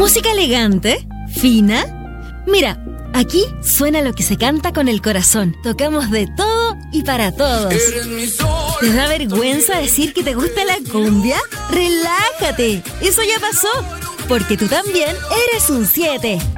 ¿Música elegante? ¿Fina? Mira, aquí suena lo que se canta con el corazón. Tocamos de todo y para todos. ¿Te da vergüenza decir que te gusta la cumbia? ¡Relájate! Eso ya pasó, porque tú también eres un 7.